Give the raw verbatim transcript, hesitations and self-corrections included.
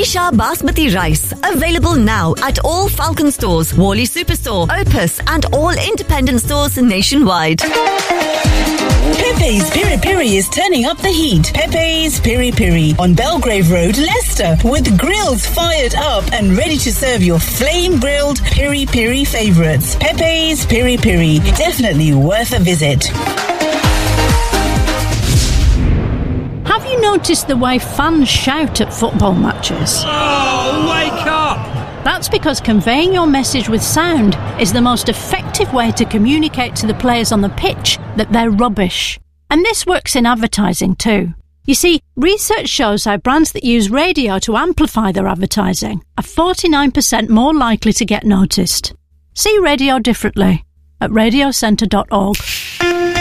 Isha Basmati Rice. Available now at all Falcon stores, Wally Superstore, Opus and all independent stores nationwide. Pepe's Piri Piri is turning up the heat. Pepe's Piri Piri on Belgrave Road, Leicester, with grills fired up and ready to serve your flame-grilled Piri Piri favourites. Pepe's Piri Piri, definitely worth a visit. Have you noticed the way fans shout at football matches? Oh, wake up! That's because conveying your message with sound is the most effective way to communicate to the players on the pitch that they're rubbish. And this works in advertising too. You see, research shows how brands that use radio to amplify their advertising are forty-nine percent more likely to get noticed. See radio differently at radio centre dot org.